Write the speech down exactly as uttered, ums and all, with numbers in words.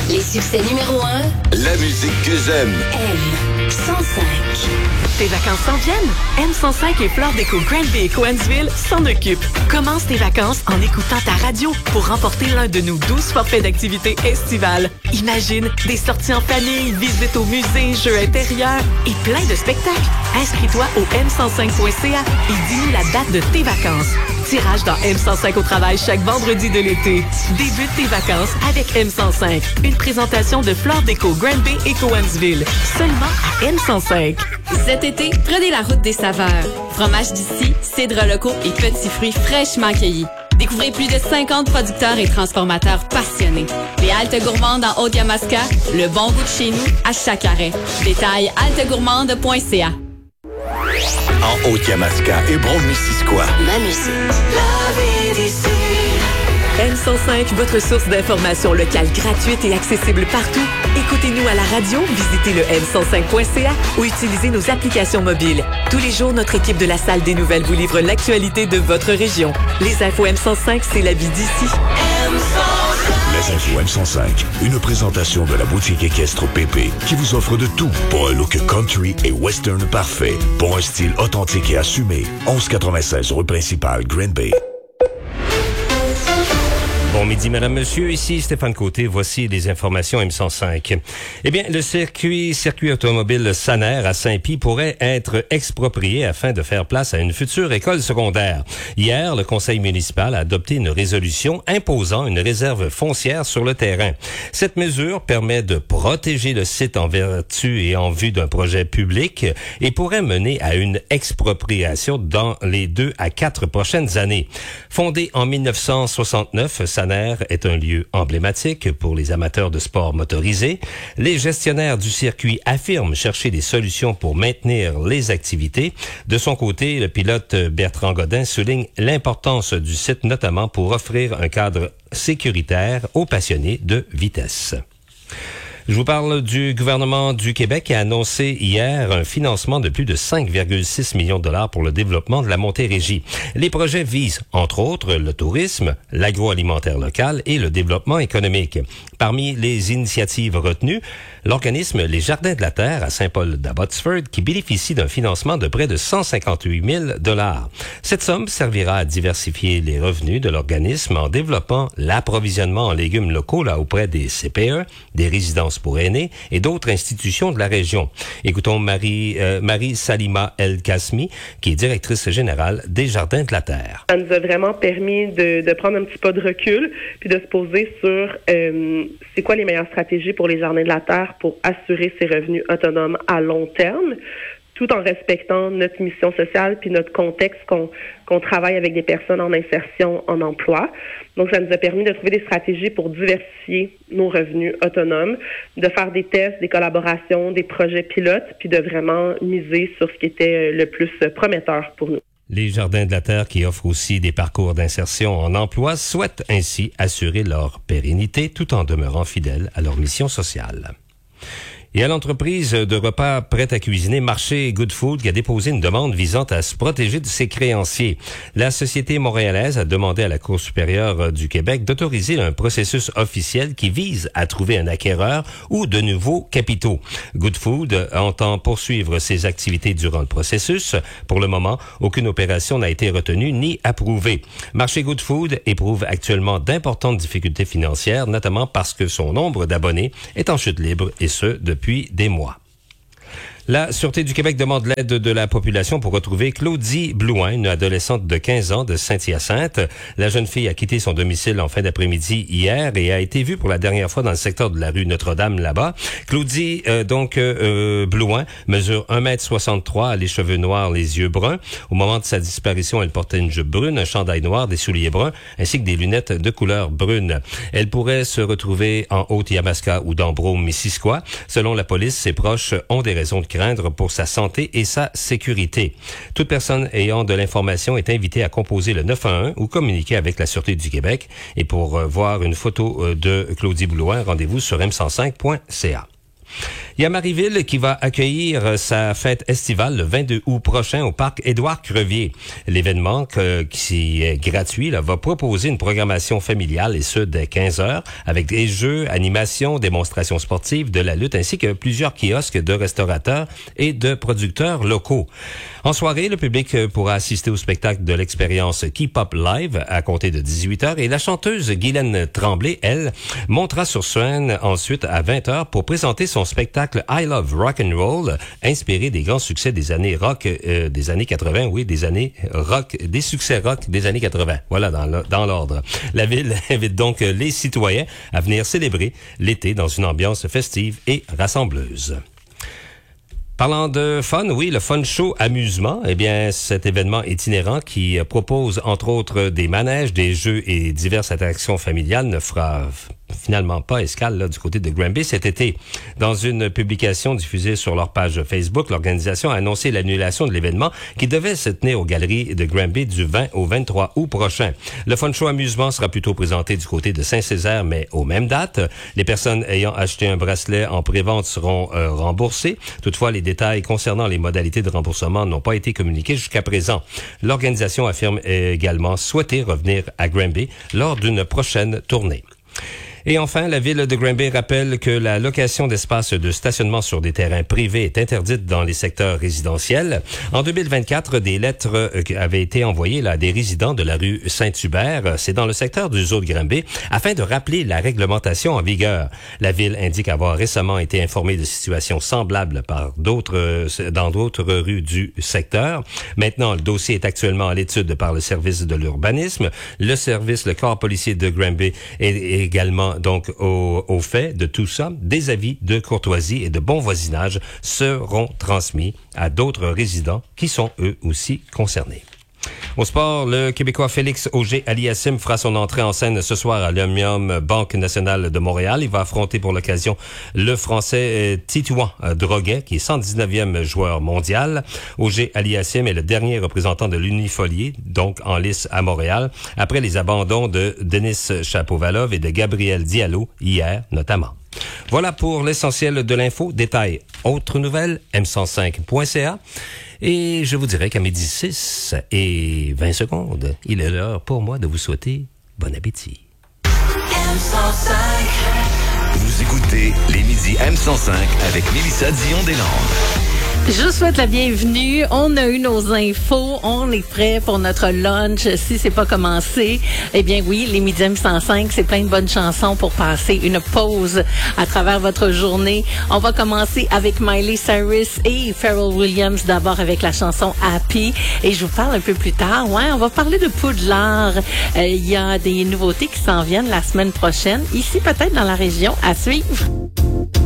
Les succès numéro un. La musique que j'aime. M cent cinq. Tes vacances s'en viennent? M cent cinq et Flore Déco Granby et Cowansville s'en occupent. Commence tes vacances en écoutant ta radio pour remporter l'un de nos douze forfaits d'activités estivales. Imagine des sorties en famille, visites au musée, jeux intérieurs et plein de spectacles. Inscris-toi au m cent cinq point c a et dis-nous la date de tes vacances. Tirage dans M cent cinq au travail chaque vendredi de l'été. Débute tes vacances avec M cent cinq. Une présentation de Flore Déco Granby et Cowansville. Seulement à M cent cinq. Cet été, prenez la route des saveurs. Fromage d'ici, cidres locaux et petits fruits fraîchement cueillis. Découvrez plus de cinquante producteurs et transformateurs passionnés. Les haltes gourmandes en Haute-Yamaska, le bon goût de chez nous à chaque arrêt. Détail halte gourmande point c a. En Haute-Yamaska, Hébron-Missisquoi. Ma musique. La vie d'ici. M cent cinq, votre source d'informations locale gratuite et accessible partout. Écoutez-nous à la radio, visitez le m cent cinq point c a ou utilisez nos applications mobiles. Tous les jours, notre équipe de la Salle des Nouvelles vous livre l'actualité de votre région. Les infos M cent cinq, c'est la vie d'ici. M cent cinq. Les infos M cent cinq, une présentation de la boutique équestre Pépé qui vous offre de tout pour un look country et western parfait, pour un style authentique et assumé. onze quatre-vingt-seize rue principale, Green Bay. Bon midi, madame, monsieur. Ici Stéphane Côté. Voici les informations M cent cinq. Eh bien, le circuit, circuit automobile Saner à Saint-Pie pourrait être exproprié afin de faire place à une future école secondaire. Hier, le conseil municipal a adopté une résolution imposant une réserve foncière sur le terrain. Cette mesure permet de protéger le site en vertu et en vue d'un projet public et pourrait mener à une expropriation dans les deux à quatre prochaines années. Fondée en mille neuf cent soixante-neuf, Saner est un lieu emblématique pour les amateurs de sport motorisés. Les gestionnaires du circuit affirment chercher des solutions pour maintenir les activités. De son côté, le pilote Bertrand Godin souligne l'importance du site, notamment pour offrir un cadre sécuritaire aux passionnés de vitesse. Je vous parle du gouvernement du Québec qui a annoncé hier un financement de plus de cinq virgule six millions de dollars pour le développement de la Montérégie. Les projets visent, entre autres, le tourisme, l'agroalimentaire local et le développement économique. Parmi les initiatives retenues, l'organisme Les Jardins de la Terre à Saint-Paul-d'Abbotsford qui bénéficie d'un financement de près de cent cinquante-huit mille dollars. Cette somme servira à diversifier les revenus de l'organisme en développant l'approvisionnement en légumes locaux là auprès des C P E, des résidences pour aînés et d'autres institutions de la région. Écoutons Marie, euh, Marie Salima El-Kasmi, qui est directrice générale des Jardins de la Terre. Ça nous a vraiment permis de, de prendre un petit pas de recul puis de se poser sur euh, c'est quoi les meilleures stratégies pour les Jardins de la Terre pour assurer ses revenus autonomes à long terme, tout en respectant notre mission sociale puis notre contexte qu'on, qu'on travaille avec des personnes en insertion en emploi. Donc, ça nous a permis de trouver des stratégies pour diversifier nos revenus autonomes, de faire des tests, des collaborations, des projets pilotes, puis de vraiment miser sur ce qui était le plus prometteur pour nous. Les Jardins de la Terre, qui offrent aussi des parcours d'insertion en emploi, souhaitent ainsi assurer leur pérennité tout en demeurant fidèles à leur mission sociale. Et à l'entreprise de repas prêts à cuisiner Marché Good Food qui a déposé une demande visant à se protéger de ses créanciers. La société montréalaise a demandé à la Cour supérieure du Québec d'autoriser un processus officiel qui vise à trouver un acquéreur ou de nouveaux capitaux. Good Food entend poursuivre ses activités durant le processus. Pour le moment, aucune opération n'a été retenue ni approuvée. Marché Good Food éprouve actuellement d'importantes difficultés financières, notamment parce que son nombre d'abonnés est en chute libre et ce, depuis depuis des mois. La Sûreté du Québec demande l'aide de la population pour retrouver Claudie Blouin, une adolescente de quinze ans de Saint-Hyacinthe. La jeune fille a quitté son domicile en fin d'après-midi hier et a été vue pour la dernière fois dans le secteur de la rue Notre-Dame là-bas. Claudie, euh, donc euh, Blouin, mesure un mètre soixante-trois, a les cheveux noirs, les yeux bruns. Au moment de sa disparition, elle portait une jupe brune, un chandail noir, des souliers bruns, ainsi que des lunettes de couleur brune. Elle pourrait se retrouver en Haute-Yamaska ou dans Brome-Missisquoi. Selon la police, ses proches ont des raisons de craindre pour sa santé et sa sécurité. Toute personne ayant de l'information est invitée à composer le neuf un un ou communiquer avec la Sûreté du Québec. Et pour euh, voir une photo euh, de Claudie Blouin, rendez-vous sur m cent cinq point c a. Il y a Marieville qui va accueillir sa fête estivale le vingt-deux août prochain au parc Édouard-Crevier. L'événement, que, qui est gratuit, là, va proposer une programmation familiale, et ce, dès quinze heures, avec des jeux, animations, démonstrations sportives, de la lutte, ainsi que plusieurs kiosques de restaurateurs et de producteurs locaux. En soirée, le public pourra assister au spectacle de l'expérience Keep Up Live à compter de dix-huit heures, et la chanteuse Guylaine Tremblay, elle, montera sur scène ensuite à vingt heures pour présenter son spectacle I Love Rock and Roll, inspiré des grands succès des années rock euh, des années quatre-vingts, oui, des années rock, des succès rock des années quatre-vingts. Voilà, dans, le, dans l'ordre. La ville invite donc les citoyens à venir célébrer l'été dans une ambiance festive et rassembleuse. Parlant de fun, oui, le Fun Show Amusement, eh bien, cet événement itinérant qui propose, entre autres, des manèges, des jeux et diverses attractions familiales ne fera finalement pas escale là, du côté de Granby cet été. Dans une publication diffusée sur leur page Facebook, l'organisation a annoncé l'annulation de l'événement qui devait se tenir aux Galeries de Granby du vingt au vingt-trois août prochain. Le Fun Show Amusement sera plutôt présenté du côté de Saint-Césaire, mais aux mêmes dates. Les personnes ayant acheté un bracelet en pré-vente seront euh, remboursées. Toutefois, les détails concernant les modalités de remboursement n'ont pas été communiqués jusqu'à présent. L'organisation affirme également souhaiter revenir à Granby lors d'une prochaine tournée. Et enfin, la ville de Granby rappelle que la location d'espaces de stationnement sur des terrains privés est interdite dans les secteurs résidentiels. En deux mille vingt-quatre, des lettres avaient été envoyées là, à des résidents de la rue Saint-Hubert, c'est dans le secteur du zoo de Granby, afin de rappeler la réglementation en vigueur. La ville indique avoir récemment été informée de situations semblables par d'autres, dans d'autres rues du secteur. Maintenant, le dossier est actuellement à l'étude par le service de l'urbanisme. Le service, le corps policier de Granby est également donc au, au fait de tout ça. Des avis de courtoisie et de bon voisinage seront transmis à d'autres résidents qui sont eux aussi concernés. Au sport, le Québécois Félix Auger-Aliassime fera son entrée en scène ce soir à l'Omnium Banque Nationale de Montréal. Il va affronter pour l'occasion le Français Titouan Droguet, qui est cent dix-neuvième joueur mondial. Auger-Aliassime est le dernier représentant de l'Unifolier, donc en lice à Montréal, après les abandons de Denis Chapovalov et de Gabriel Diallo hier notamment. Voilà pour l'essentiel de l'info. Détail, autres nouvelles, m cent cinq point c a. Et je vous dirais qu'à midi six et vingt secondes, il est l'heure pour moi de vous souhaiter bon appétit. M cent cinq. Vous écoutez les midis M cent cinq avec Mélissa Dion-Deslandes. Je vous souhaite la bienvenue. On a eu nos infos. On est prêt pour notre lunch. Si c'est pas commencé, eh bien oui, les Midis M cent cinq, c'est plein de bonnes chansons pour passer une pause à travers votre journée. On va commencer avec Miley Cyrus et Pharrell Williams, d'abord avec la chanson Happy. Et je vous parle un peu plus tard. Ouais, on va parler de Poudlard. Il euh, y a des nouveautés qui s'en viennent la semaine prochaine. Ici, peut-être dans la région, à suivre.